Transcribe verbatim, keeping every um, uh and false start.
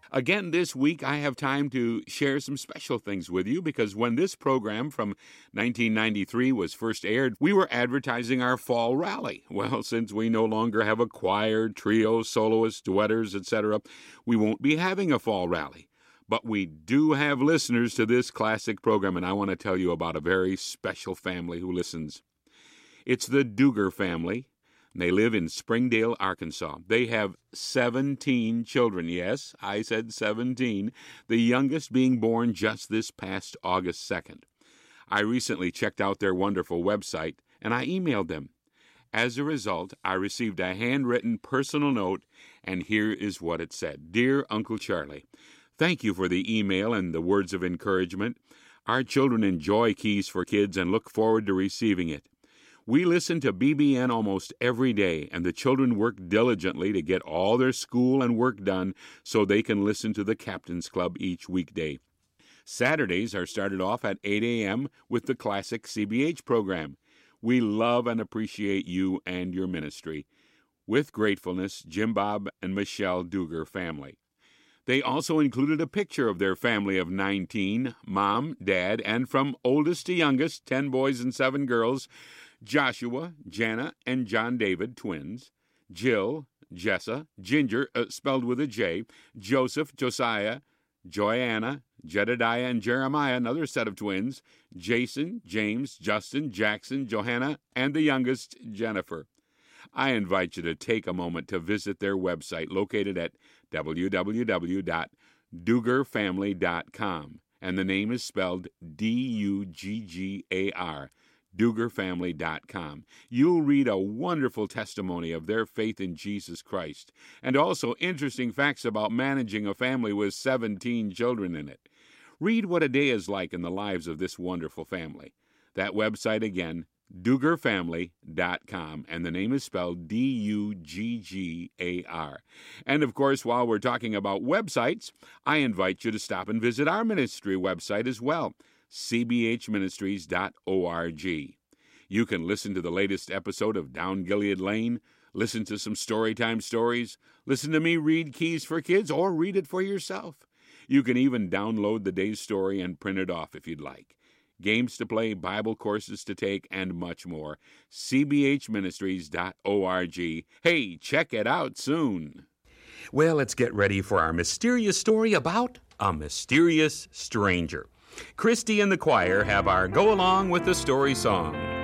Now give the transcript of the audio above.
Again, this week I have time to share some special things with you because when this program from nineteen ninety-three was first aired, we were advertising our fall rally. Well, since we no longer have a choir, trio, soloists, duetters, et cetera, we won't be having a fall rally. But we do have listeners to this classic program, and I want to tell you about a very special family who listens. It's the Duger family. They live in Springdale, Arkansas. They have seventeen children. Yes, I said seventeen, the youngest being born just this past August second. I recently checked out their wonderful website, and I emailed them. As a result, I received a handwritten personal note, and here is what it said. Dear Uncle Charlie, thank you for the email and the words of encouragement. Our children enjoy Keys for Kids and look forward to receiving it. We listen to B B N almost every day, and the children work diligently to get all their school and work done so they can listen to the Captain's Club each weekday. Saturdays are started off at eight a.m. with the classic C B H program. We love and appreciate you and your ministry. With gratefulness, Jim Bob and Michelle Duger family. They also included a picture of their family of nineteen, mom, dad, and from oldest to youngest, ten boys and seven girls, Joshua, Jana, and John David, twins, Jill, Jessa, Ginger, uh, spelled with a J, Joseph, Josiah, Joanna, Jedediah, and Jeremiah, another set of twins, Jason, James, Justin, Jackson, Johanna, and the youngest, Jennifer. I invite you to take a moment to visit their website located at w w w dot duger family dot com, and the name is spelled D U G G A R, duger family dot com. You'll read a wonderful testimony of their faith in Jesus Christ, and also interesting facts about managing a family with seventeen children in it. Read what a day is like in the lives of this wonderful family. That website again, duger family dot com, and the name is spelled D U G G A R. And of course, while we're talking about websites, I invite you to stop and visit our ministry website as well, c b h ministries dot org. You can listen to the latest episode of Down Gilead Lane, listen to some Storytime stories, listen to me read Keys for Kids, or read it for yourself. You can even download the day's story and print it off if you'd like. Games to play, Bible courses to take, and much more. c b h ministries dot org. Hey, check it out soon. Well, let's get ready for our mysterious story about a mysterious stranger. Christy and the choir have our Go Along with the Story song.